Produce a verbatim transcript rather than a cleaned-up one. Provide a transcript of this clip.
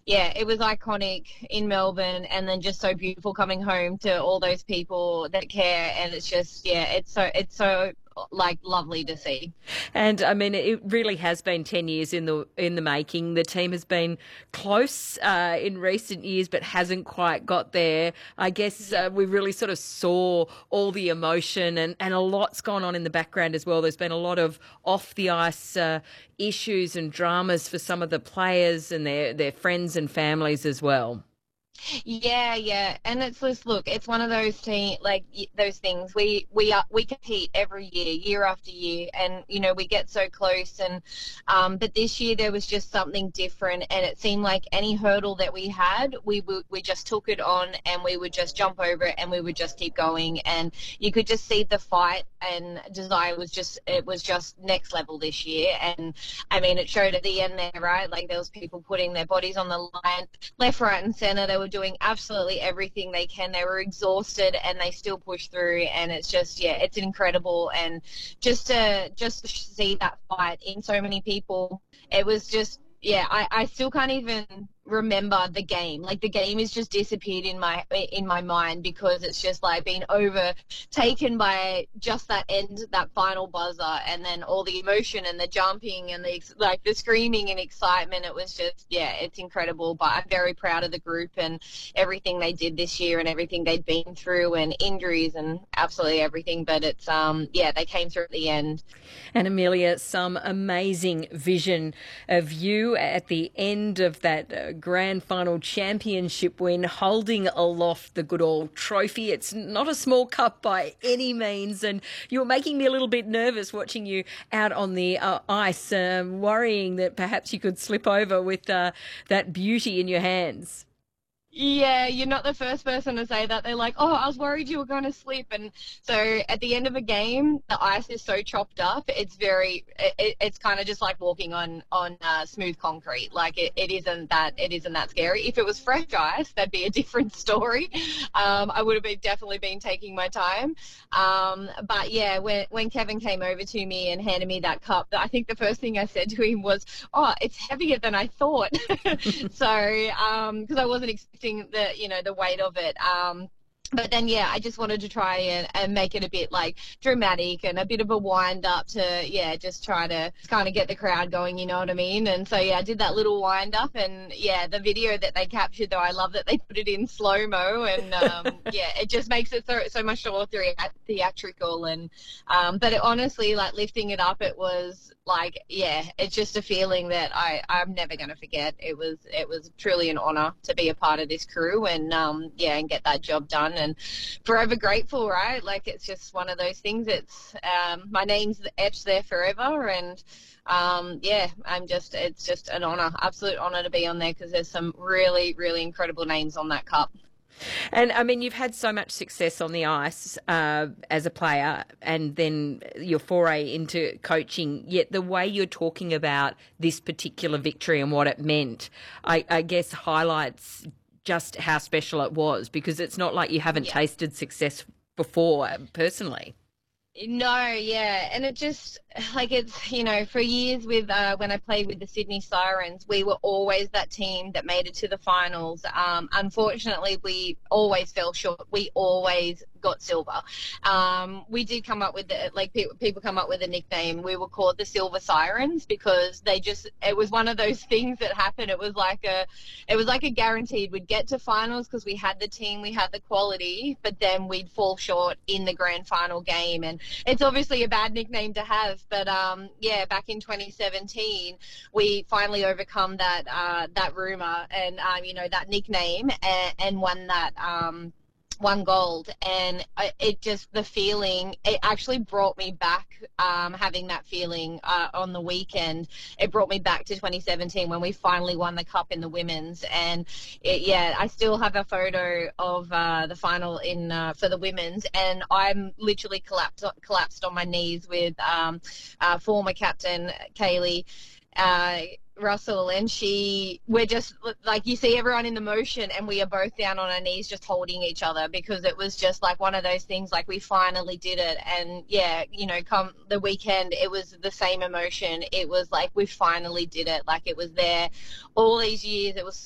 yeah, it was iconic in Melbourne, and then just so beautiful coming home to all those people that care. And it's just, yeah, it's so, it's so like lovely to see. And I mean, it really has been ten years in the in the making. The team has been close uh, in recent years, but hasn't quite got there. I guess uh, we really sort of saw all the emotion, and, and a lot's gone on in the background as well. There's been a lot of off the ice uh, issues and dramas for some of the players and their their friends and families as well. Yeah, yeah, and it's just look, it's one of those thing, like y- those things. We we are we compete every year, year after year, and you know we get so close. And um, but this year there was just something different, and it seemed like any hurdle that we had, we would we just took it on, and we would just jump over it, and we would just keep going. And you could just see the fight and desire was just it was just next level this year. And I mean, it showed at the end there, right? Like there was people putting their bodies on the line, left, right, and center. They were doing absolutely everything they can. They were exhausted and they still pushed through, and it's just, yeah, it's incredible. And just to just to see that fight in so many people, it was just, yeah, I, I still can't even remember the game. Like the game has just disappeared in my in my mind, because it's just like been overtaken by just that end, that final buzzer, and then all the emotion and the jumping and the like the screaming and excitement. It was just, yeah, it's incredible. But I'm very proud of the group and everything they did this year and everything they'd been through, and injuries and absolutely everything. But it's um yeah, they came through at the end. And Amelia, some amazing vision of you at the end of that uh, grand final championship win, holding aloft the good old trophy. It's not a small cup by any means, and you were making me a little bit nervous watching you out on the uh, ice, um, worrying that perhaps you could slip over with uh, that beauty in your hands. Yeah, you're not the first person to say that. They're like, oh, I was worried you were going to slip. And so at the end of a game, the ice is so chopped up. It's very, it, it's kind of just like walking on, on uh, smooth concrete. Like it, it isn't that, it isn't that scary. If it was fresh ice, that'd be a different story. Um, I would have been definitely been taking my time. Um, but yeah, when, when Kevin came over to me and handed me that cup, I think the first thing I said to him was, oh, it's heavier than I thought. So, um, because I wasn't expecting the you know the weight of it. Um, but then yeah, I just wanted to try and, and make it a bit like dramatic and a bit of a wind up to yeah, just try to kind of get the crowd going. You know what I mean? And so yeah, I did that little wind up, and yeah, the video that they captured though, I love that they put it in slow mo, and um, yeah, it just makes it so so much more thea- theatrical. And um, but it, honestly, like lifting it up, it was like, yeah, it's just a feeling that I, I'm never going to forget. It was it was truly an honour to be a part of this crew, and um, yeah, and get that job done, and forever grateful, right? Like it's just one of those things. It's um, my name's etched there forever, and um, yeah, I'm just it's just an honour, absolute honour to be on there, because there's some really really incredible names on that cup. And I mean, you've had so much success on the ice uh, as a player, and then your foray into coaching. Yet the way you're talking about this particular victory and what it meant, I, I guess highlights just how special it was, because it's not like you haven't Yeah. tasted success before personally. No, yeah, and it just like it's you know for years with uh, when I played with the Sydney Sirens, we were always that team that made it to the finals. Um, unfortunately, we always fell short. We always got silver. Um, we did come up with the, like people people come up with a nickname. We were called the Silver Sirens, because they just it was one of those things that happened. It was like a it was like a guaranteed we'd get to finals because we had the team, we had the quality, but then we'd fall short in the grand final game. And it's obviously a bad nickname to have, but um, yeah, back in twenty seventeen, we finally overcome that uh, that rumor and um, you know that nickname, and, and won that. Um, one gold, and it just the feeling it actually brought me back, um having that feeling uh, on the weekend. It brought me back to twenty seventeen when we finally won the cup in the women's. And it, yeah, I still have a photo of uh the final in uh, for the women's, and I'm literally collapsed collapsed on my knees with um uh, former captain Kaylee uh Russell, and she we're just like, you see everyone in the motion, and we are both down on our knees just holding each other, because it was just like one of those things, like we finally did it. And yeah, you know, come the weekend, it was the same emotion. It was like we finally did it, like it was there all these years. It was